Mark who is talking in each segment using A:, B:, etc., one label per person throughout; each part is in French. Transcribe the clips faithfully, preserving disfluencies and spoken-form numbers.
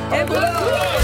A: Et voilà.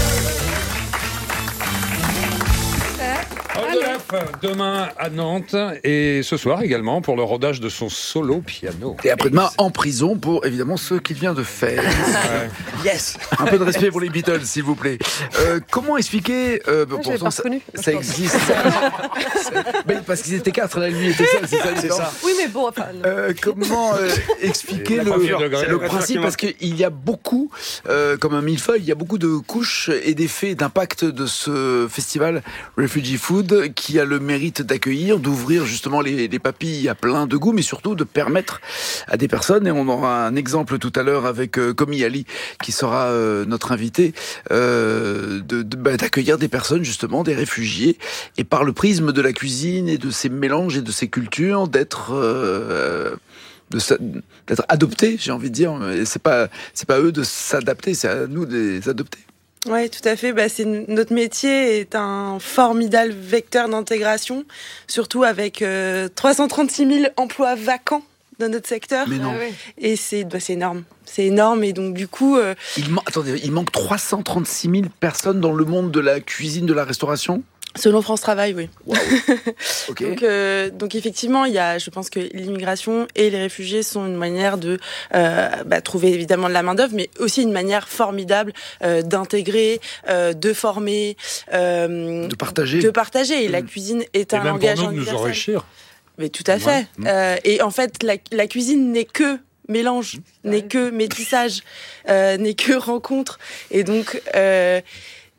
B: Olaf, demain à Nantes et ce soir également pour le rodage de son solo piano.
C: Et après-demain en prison pour évidemment ce qu'il vient de faire.
B: Ouais.
C: Yes. Un peu de respect pour les Beatles, s'il vous plaît. Euh, comment expliquer euh,
A: Moi, je l'avais pas
C: ça,
A: reconnu.
C: ça existe. Ben, parce qu'ils étaient quatre, la nuit était seule, c'est ça.
D: C'est ça.
A: Oui, mais bon, enfin. non.
C: Euh, comment euh, expliquer
B: La
C: le,
B: coiffure de Greg.
C: le principe, parce qu'il y a beaucoup, euh, comme un millefeuille, il y a beaucoup de couches et d'effets d'impact de ce festival Refugee Food qui a le mérite d'accueillir, d'ouvrir justement les, les papilles à plein de goûts, mais surtout de permettre à des personnes, et on aura un exemple tout à l'heure avec euh, Komi Ali qui sera euh, notre invité, euh, de, de, bah, d'accueillir des personnes justement, des réfugiés, et par le prisme de la cuisine et de ces mélanges et de ces cultures, d'être euh, de sa, d'être adoptés, j'ai envie de dire. Et c'est pas c'est pas eux de s'adapter, c'est à nous de les adopter.
E: Oui, tout à fait. Bah, c'est, notre métier est un formidable vecteur d'intégration, surtout avec euh, trois cent trente-six mille emplois vacants dans notre secteur.
C: Mais non.
A: Ah ouais.
E: Et c'est, bah, c'est énorme. C'est énorme. Et donc, du coup... Euh,
C: Il, man- attendez, il manque trois cent trente-six mille personnes dans le monde de la cuisine, de la restauration.
E: selon France Travail, oui.
C: Wow. Ok.
E: donc, euh, donc, effectivement, il y a, je pense que l'immigration et les réfugiés sont une manière de euh, bah, trouver évidemment de la main-d'œuvre, mais aussi une manière formidable euh, d'intégrer, euh, de former, euh,
C: De partager.
E: De partager. Et la
C: Mmh.
E: cuisine est
B: Et
E: un
B: même
E: langage
B: pour nous, de nous
E: universel.
B: enrichir.
E: Mais tout à fait.
C: Ouais.
E: Euh, et en fait, la, la cuisine n'est que mélange, n'est que métissage, euh, n'est que rencontre. Et donc, euh,